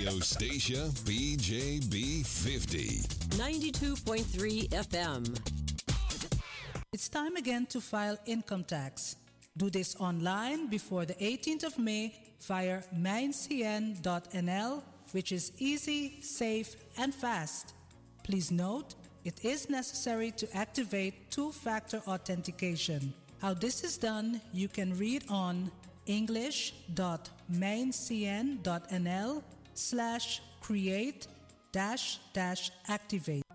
radio station BJB 50. 92.3 FM. It's time again to file income tax. Do this online before the 18th of May via mijncn.nl, which is easy, safe, and fast. Please note, it is necessary to activate two-factor authentication. How this is done, you can read on english.mijncn.nl/create-activate.